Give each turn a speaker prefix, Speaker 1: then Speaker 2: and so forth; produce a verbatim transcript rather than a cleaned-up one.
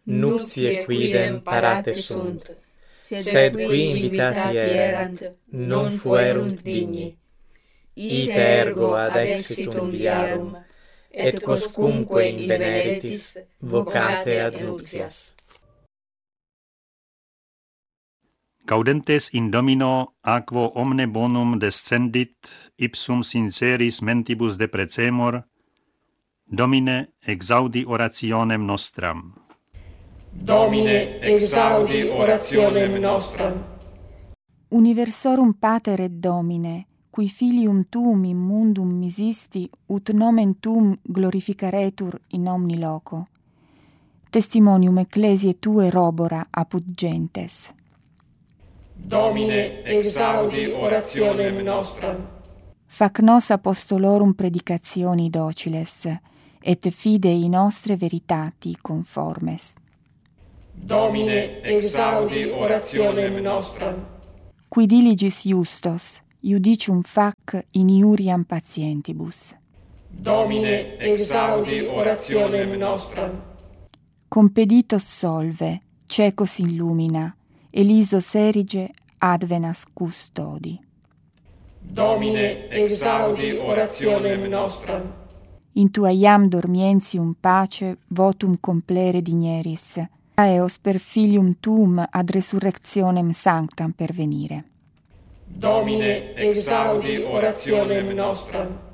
Speaker 1: nuptiae quidem parate sunt, sed qui invitati erant, non fuerunt digni. Ite ergo ad exitum viarum, et quoscumque inveneritis vocate ad nuptias.
Speaker 2: Gaudentes in Domino aquo omne bonum descendit, ipsum sinceris mentibus deprecemur, Domine exaudi orationem nostram.
Speaker 3: Domine exaudi orationem nostram.
Speaker 4: Universorum Pater et Domine, qui filium tuum in mundum misisti, ut nomen tuum glorificaretur in omni loco. Testimonium ecclesiae tue robora apud gentes.
Speaker 3: Domine exaudi orationem nostram.
Speaker 4: Fac nos apostolorum predicationi dociles, et fidei nostre veritati conformes.
Speaker 3: Domine exaudi orationem nostram.
Speaker 4: Qui diligis justos, iudicium fac in iuriam patientibus.
Speaker 3: Domine exaudi orationem nostram.
Speaker 4: Compeditos solve, cecos illumina, elisos erige advenas custodi.
Speaker 3: Domine exaudi orationem nostram.
Speaker 4: In tua iam dormientium pace votum complere digneris, eos per filium tuum ad resurrectionem sanctam pervenire.
Speaker 3: Domine exaudi orationem nostram.